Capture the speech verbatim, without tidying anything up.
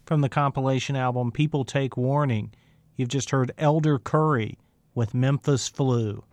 from the compilation album People Take Warning. You've just heard Elder Curry with Memphis Flu.